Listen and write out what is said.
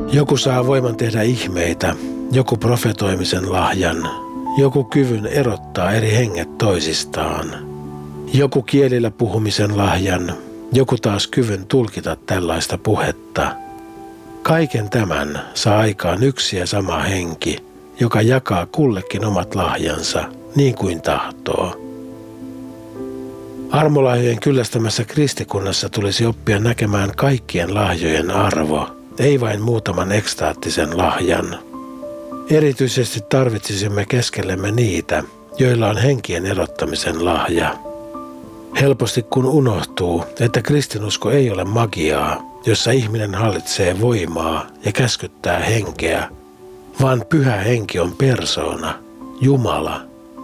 Joku saa voiman tehdä ihmeitä, joku profetoimisen lahjan, joku kyvyn erottaa eri henget toisistaan, joku kielillä puhumisen lahjan, joku taas kyvyn tulkita tällaista puhetta. Kaiken tämän saa aikaan yksi ja sama henki, joka jakaa kullekin omat lahjansa niin kuin tahtoo. Armolahjojen kyllästämässä kristikunnassa tulisi oppia näkemään kaikkien lahjojen arvo, ei vain muutaman ekstaattisen lahjan. Erityisesti tarvitsisimme keskellemme niitä, joilla on henkien erottamisen lahja. Helposti kun unohtuu, että kristinusko ei ole magiaa, jossa ihminen hallitsee voimaa ja käskyttää henkeä, vaan pyhä henki on persoona, Jumala,